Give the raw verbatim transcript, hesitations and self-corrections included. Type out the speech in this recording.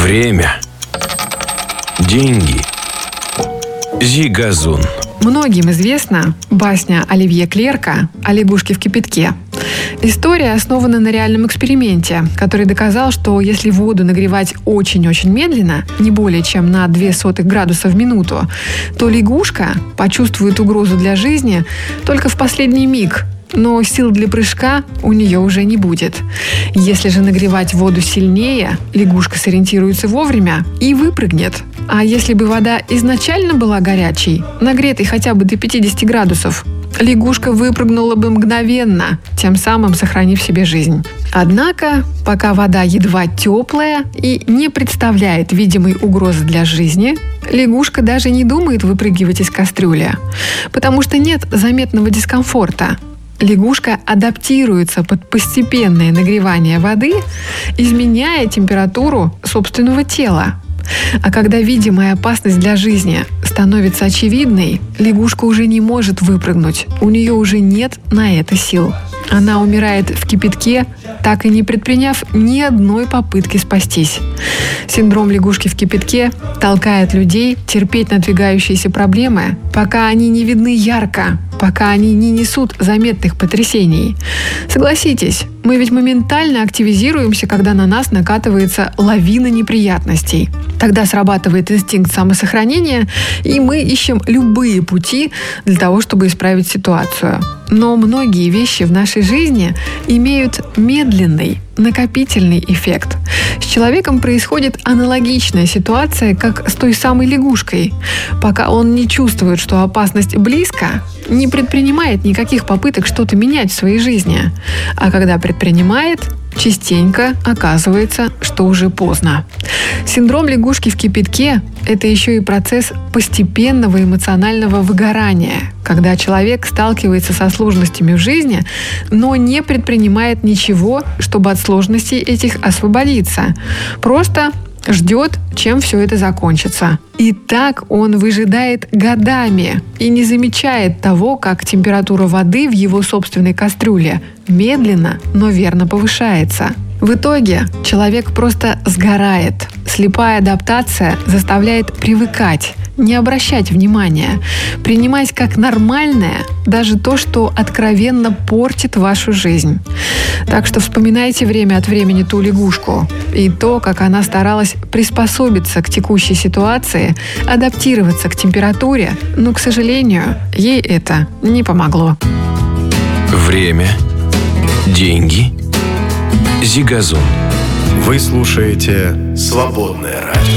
Время. Деньги. Зигазун. Многим известна басня Оливье Клерка о лягушке в кипятке. История основана на реальном эксперименте, который доказал, что если воду нагревать очень-очень медленно, не более чем на ноль целых две десятых градуса в минуту, то лягушка почувствует угрозу для жизни только в последний миг, но сил для прыжка у нее уже не будет. Если же нагревать воду сильнее, лягушка сориентируется вовремя и выпрыгнет. А если бы вода изначально была горячей, нагретой хотя бы до пятидесяти градусов, лягушка выпрыгнула бы мгновенно, тем самым сохранив себе жизнь. Однако, пока вода едва теплая и не представляет видимой угрозы для жизни, лягушка даже не думает выпрыгивать из кастрюли, потому что нет заметного дискомфорта. Лягушка адаптируется под постепенное нагревание воды, изменяя температуру собственного тела. А когда видимая опасность для жизни становится очевидной, лягушка уже не может выпрыгнуть, у нее уже нет на это сил. Она умирает в кипятке, так и не предприняв ни одной попытки спастись. Синдром лягушки в кипятке толкает людей терпеть надвигающиеся проблемы, пока они не видны ярко, пока они не несут заметных потрясений. Согласитесь, мы ведь моментально активизируемся, когда на нас накатывается лавина неприятностей. Тогда срабатывает инстинкт самосохранения, и мы ищем любые пути для того, чтобы исправить ситуацию. Но многие вещи в нашей жизни имеют медленный, накопительный эффект. С человеком происходит аналогичная ситуация, как с той самой лягушкой. Пока он не чувствует, что опасность близко, не предпринимает никаких попыток что-то менять в своей жизни. А когда предпринимает, частенько оказывается, что уже поздно. Синдром лягушки в кипятке – это еще и процесс постепенного эмоционального выгорания, когда человек сталкивается со сложностями в жизни, но не предпринимает ничего, чтобы от сложностей этих освободиться. Просто ждет, чем все это закончится. И так он выжидает годами и не замечает того, как температура воды в его собственной кастрюле медленно, но верно повышается. В итоге человек просто сгорает. Слепая адаптация заставляет привыкать, не обращать внимания, принимать как нормальное даже то, что откровенно портит вашу жизнь. Так что вспоминайте время от времени ту лягушку и то, как она старалась приспособиться к текущей ситуации, адаптироваться к температуре, но, к сожалению, ей это не помогло. Время. Деньги. Зигазун. Вы слушаете «Свободное радио».